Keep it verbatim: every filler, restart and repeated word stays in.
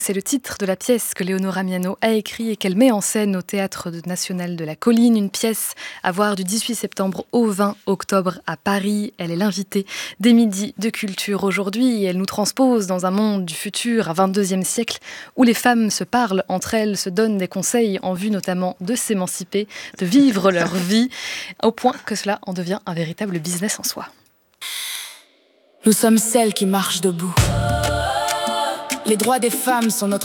C'est le titre de la pièce que Léonora Miano a écrit et qu'elle met en scène au Théâtre national de la Colline, une pièce à voir du dix-huit septembre au vingt octobre à Paris. Elle est l'invitée des Midis de Culture aujourd'hui et elle nous transpose dans un monde du futur, un vingt-deuxième siècle, où les femmes se parlent entre elles, se donnent des conseils en vue notamment de s'émanciper, de vivre leur vie, au point que cela en devient un véritable business en soi. Nous sommes celles qui marchent debout. Les droits des femmes sont notre